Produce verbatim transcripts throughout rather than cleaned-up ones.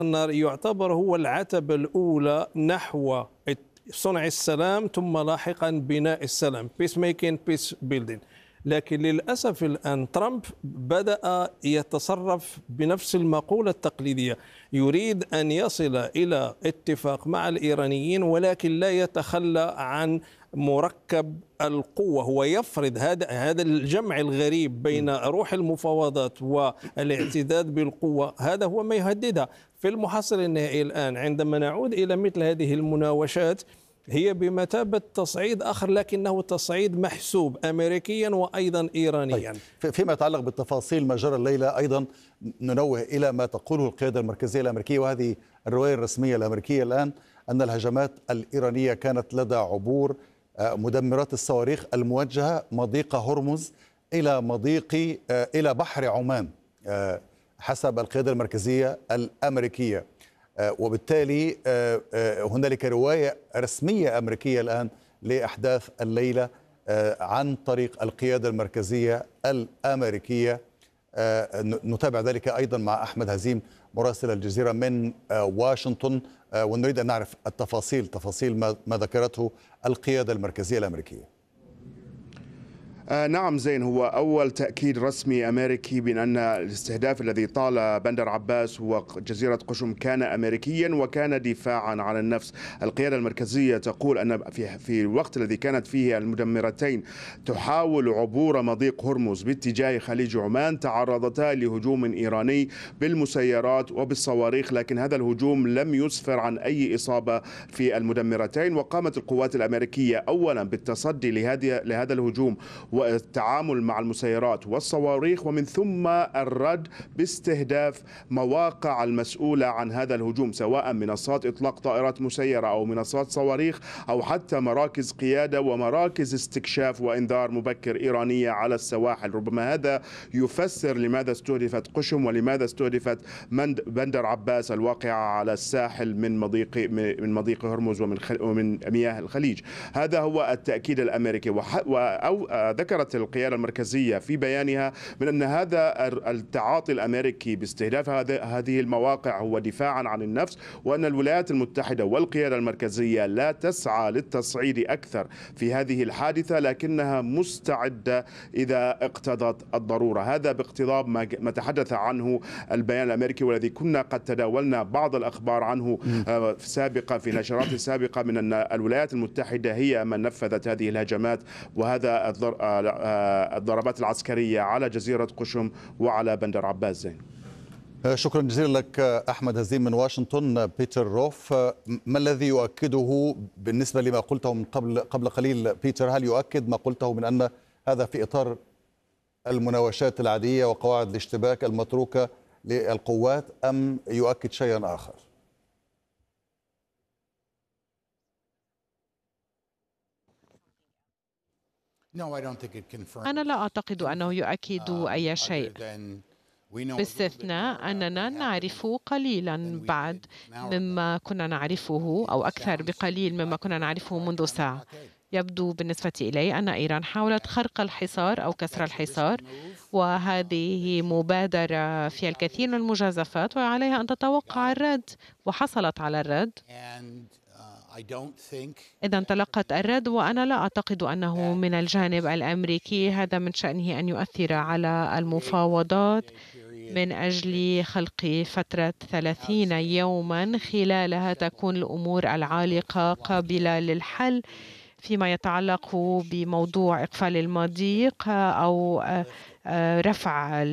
يعتبر هو العتبة الأولى نحو صنع السلام ثم لاحقا بناء السلام peace making peace building. لكن للأسف الآن ترامب بدأ يتصرف بنفس المقولة التقليدية، يريد أن يصل إلى اتفاق مع الإيرانيين ولكن لا يتخلى عن مركب القوة. هو يفرض هذا هذا الجمع الغريب بين روح المفاوضات والاعتداد بالقوة، هذا هو ما يهددها. في المحصل النهائي الآن عندما نعود إلى مثل هذه المناوشات هي بمثابة تصعيد آخر، لكنه تصعيد محسوب أمريكيا وأيضا إيرانيا. طيب فيما يتعلق بالتفاصيل ما جرى الليلة، أيضا ننوه إلى ما تقوله القيادة المركزية الأمريكية، وهذه الرواية الرسمية الأمريكية الآن، أن الهجمات الإيرانية كانت لدى عبور مدمرات الصواريخ الموجهة مضيق هرمز إلى مضيق إلى بحر عمان حسب القيادة المركزية الأمريكية. وبالتالي هنالك رواية رسمية أمريكية الآن لأحداث الليلة عن طريق القيادة المركزية الأمريكية. نتابع ذلك أيضا مع أحمد هزيم مراسل الجزيرة من واشنطن، ونريد أن نعرف التفاصيل تفاصيل ما ذكرته القيادة المركزية الأمريكية. آه نعم زين، هو أول تأكيد رسمي أمريكي بأن الاستهداف الذي طال بندر عباس وجزيرة قشم كان أمريكيا وكان دفاعا عن النفس. القيادة المركزية تقول أن في في الوقت الذي كانت فيه المدمرتين تحاول عبور مضيق هرمز باتجاه خليج عمان تعرضتا لهجوم إيراني بالمسيرات وبالصواريخ، لكن هذا الهجوم لم يسفر عن أي إصابة في المدمرتين. وقامت القوات الأمريكية أولا بالتصدي لهذا لهذا الهجوم والتعامل مع المسيرات والصواريخ، ومن ثم الرد باستهداف مواقع المسؤولة عن هذا الهجوم، سواء منصات إطلاق طائرات مسيرة أو منصات صواريخ أو حتى مراكز قيادة ومراكز استكشاف وإنذار مبكر إيرانية على السواحل. ربما هذا يفسر لماذا استهدفت قشم ولماذا استهدفت بندر عباس الواقعة على الساحل من مضيق من مضيق هرمز ومن ومن مياه الخليج. هذا هو التأكيد الأمريكي. أو ذكرت القيادة المركزية في بيانها من أن هذا التعاطي الأمريكي باستهداف هذه المواقع هو دفاعا عن النفس، وأن الولايات المتحدة والقيادة المركزية لا تسعى للتصعيد أكثر في هذه الحادثة، لكنها مستعدة إذا اقتضت الضرورة. هذا باقتضاب ما تحدث عنه البيان الأمريكي، والذي كنا قد تداولنا بعض الأخبار عنه سابقا في نشرات سابقة، من أن الولايات المتحدة هي من نفذت هذه الهجمات وهذا الضربات العسكرية على جزيرة قشم وعلى بندر عباس. زين، شكرا جزيلا لك أحمد هزيم من واشنطن. بيتر روف، ما الذي يؤكده بالنسبة لما قلته من قبل قبل قليل بيتر؟ هل يؤكد ما قلته من أن هذا في إطار المناوشات العادية وقواعد الاشتباك المتروكة للقوات، أم يؤكد شيئا آخر؟ أنا لا أعتقد أنه يؤكد أي شيء، باستثناء أننا نعرف قليلا بعد مما كنا نعرفه، أو أكثر بقليل مما كنا نعرفه منذ ساعة. يبدو بالنسبة إلي أن إيران حاولت خرق الحصار أو كسر الحصار، وهذه مبادرة في الكثير من المجازفات وعليها أن تتوقع الرد، وحصلت على الرد. إذا تلقت الرد، وأنا لا أعتقد أنه من الجانب الأمريكي هذا من شأنه أن يؤثر على المفاوضات من أجل خلق فترة ثلاثين يوما خلالها تكون الأمور العالقة قابلة للحل فيما يتعلق بموضوع إقفال المضيق أو رفع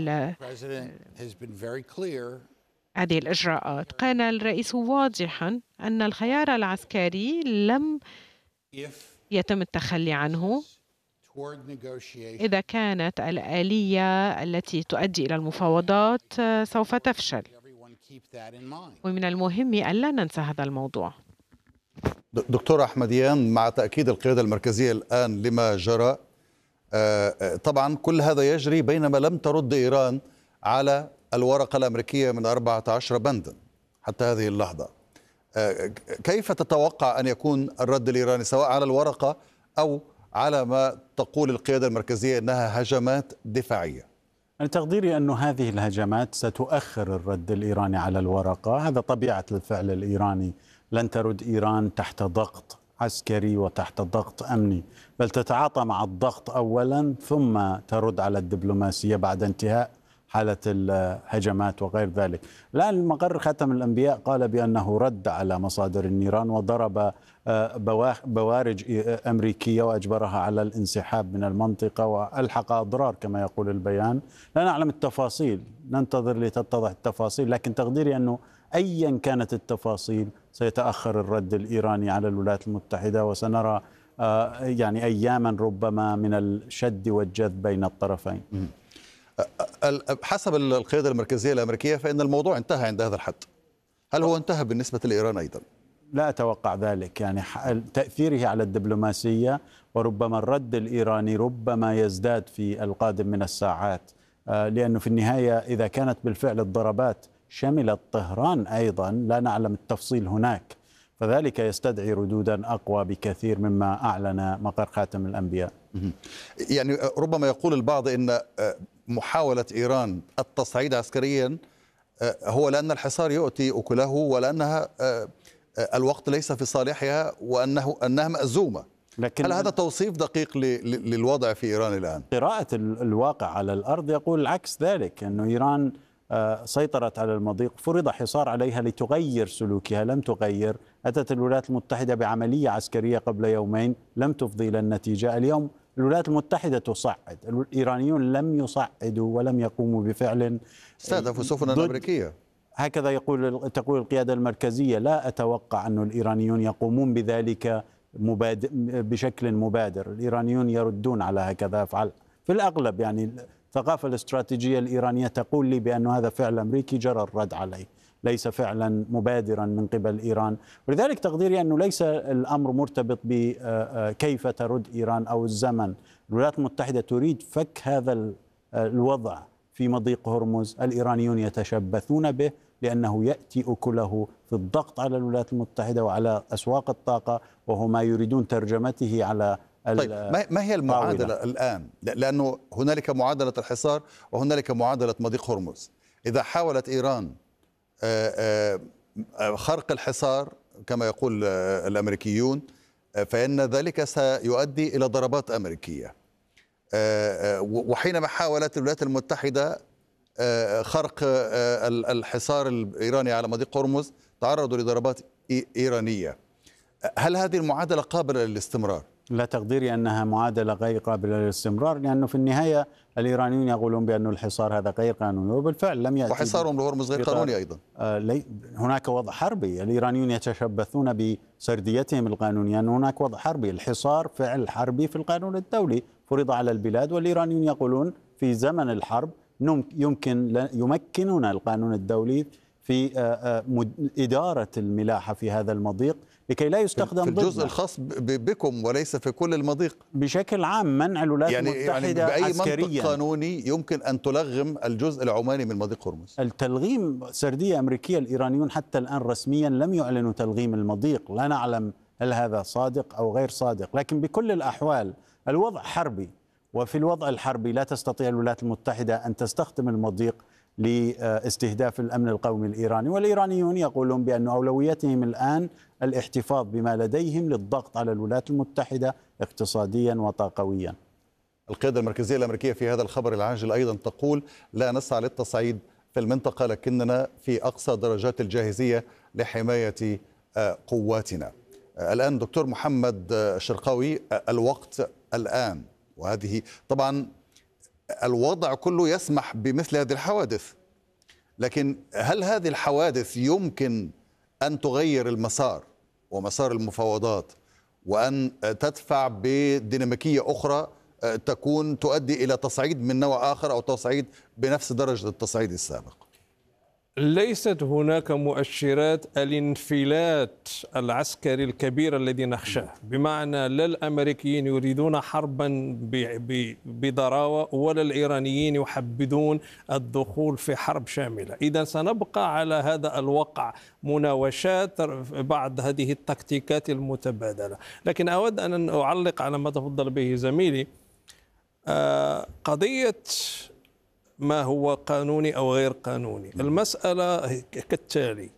هذه الإجراءات. كان الرئيس واضحا أن الخيار العسكري لم يتم التخلي عنه إذا كانت الآلية التي تؤدي إلى المفاوضات سوف تفشل، ومن المهم ألا ننسى هذا الموضوع. دكتور أحمديان، مع تأكيد القيادة المركزية الآن لما جرى، طبعا كل هذا يجري بينما لم ترد إيران على الورقة الأمريكية من أربعة عشر بندا حتى هذه اللحظة. كيف تتوقع أن يكون الرد الإيراني، سواء على الورقة أو على ما تقول القيادة المركزية أنها هجمات دفاعية؟ أنا تقديري أن هذه الهجمات ستؤخر الرد الإيراني على الورقة. هذا طبيعة الفعل الإيراني، لن ترد إيران تحت ضغط عسكري وتحت ضغط أمني، بل تتعاطى مع الضغط أولا ثم ترد على الدبلوماسية بعد انتهاء حالة الهجمات وغير ذلك. الآن المقر خاتم الأنبياء قال بأنه رد على مصادر النيران وضرب بوارج أمريكية وأجبرها على الانسحاب من المنطقة وألحق أضرار كما يقول البيان. لا نعلم التفاصيل، ننتظر لتتضح التفاصيل، لكن تقديري أنه أيا كانت التفاصيل سيتأخر الرد الإيراني على الولايات المتحدة، وسنرى يعني أياما ربما من الشد والجذب بين الطرفين. حسب القيادة المركزية الأمريكية فإن الموضوع انتهى عند هذا الحد. هل هو انتهى بالنسبة لإيران أيضا؟ لا أتوقع ذلك، يعني تأثيره على الدبلوماسية وربما الرد الإيراني ربما يزداد في القادم من الساعات، لأنه في النهاية إذا كانت بالفعل الضربات شملت طهران أيضا لا نعلم التفصيل هناك، فذلك يستدعي ردودا أقوى بكثير مما أعلن مقر خاتم الأنبياء. يعني ربما يقول البعض إن محاولة إيران التصعيد عسكريا هو لأن الحصار يؤتي أكله ولأنها الوقت ليس في صالحها وأنه أنها مأزومة. لكن هل هذا توصيف دقيق للوضع في إيران الآن؟ قراءة الواقع على الأرض يقول العكس ذلك، أنه إيران سيطرت على المضيق، فرض حصار عليها لتغير سلوكها، لم تغير. أتت الولايات المتحدة بعملية عسكرية قبل يومين لم تفضي إلى النتيجة. اليوم الولايات المتحدة تصعد، الإيرانيون لم يصعدوا ولم يقوموا بفعل استهدفوا سفنا أمريكية، هكذا يقول تقول القيادة المركزية. لا أتوقع أن الإيرانيون يقومون بذلك مبادر بشكل مبادر، الإيرانيون يردون على هكذا أفعال في الأغلب. يعني الثقافة الاستراتيجية الإيرانية تقول لي بأن هذا فعل أمريكي جرى الرد عليه، ليس فعلا مبادرا من قبل إيران. ولذلك تقديري أنه ليس الأمر مرتبط بكيف ترد إيران أو الزمن. الولايات المتحدة تريد فك هذا الوضع في مضيق هرمز، الإيرانيون يتشبثون به لأنه يأتي أكله في الضغط على الولايات المتحدة وعلى أسواق الطاقة، وهو ما يريدون ترجمته على. طيب ما هي المعادلة الآن؟ لأنه هنالك معادلة الحصار وهنالك معادلة مضيق هرمز. إذا حاولت إيران خرق الحصار كما يقول الأمريكيون فإن ذلك سيؤدي إلى ضربات أمريكية، وحينما حاولت الولايات المتحدة خرق الحصار الإيراني على مضيق هرمز تعرضوا لضربات إيرانية. هل هذه المعادلة قابلة للاستمرار؟ لا، تقديري أنها معادلة غير قابلة للاستمرار، لأنه في النهاية الإيرانيون يقولون بأن الحصار هذا غير قانوني، وبالفعل لم يأتي. وحصارهم لهرمز غير قانوني أيضا. آه هناك وضع حربي، الإيرانيون يتشبثون بسرديتهم القانونية أن هناك وضع حربي. الحصار فعل حربي في القانون الدولي فرض على البلاد، والإيرانيون يقولون في زمن الحرب يمكن يمكننا القانون الدولي في إدارة الملاحة في هذا المضيق لكي لا يستخدم في الجزء الخاص بكم وليس في كل المضيق بشكل عام. منع الولايات يعني المتحدة يعني بأي عسكريا منطق قانوني يمكن أن تلغم الجزء العماني من مضيق هرمز؟ التلغيم سردية أمريكية. الإيرانيون حتى الآن رسميا لم يعلنوا تلغيم المضيق، لا نعلم هل هذا صادق أو غير صادق، لكن بكل الأحوال الوضع حربي، وفي الوضع الحربي لا تستطيع الولايات المتحدة أن تستخدم المضيق لاستهداف الأمن القومي الإيراني. والإيرانيون يقولون بأن أولويتهم الآن الاحتفاظ بما لديهم للضغط على الولايات المتحدة اقتصاديا وطاقويا. القيادة المركزية الأمريكية في هذا الخبر العاجل أيضا تقول لا نسعى للتصعيد في المنطقة لكننا في أقصى درجات الجاهزية لحماية قواتنا. الآن دكتور محمد الشرقاوي، الوقت الآن، وهذه طبعا الوضع كله يسمح بمثل هذه الحوادث، لكن هل هذه الحوادث يمكن أن تغير المسار ومسار المفاوضات وأن تدفع بديناميكية أخرى تكون تؤدي إلى تصعيد من نوع آخر أو تصعيد بنفس درجة التصعيد السابق؟ ليست هناك مؤشرات الانفلات العسكري الكبير الذي نخشاه، بمعنى لا الأمريكيين يريدون حربا بضراوة ولا الإيرانيين يحبذون الدخول في حرب شاملة. إذا سنبقى على هذا الوقع، مناوشات بعض هذه التكتيكات المتبادلة. لكن أود أن أعلق على ما تفضل به زميلي، قضية ما هو قانوني أو غير قانوني. المسألة كالتالي: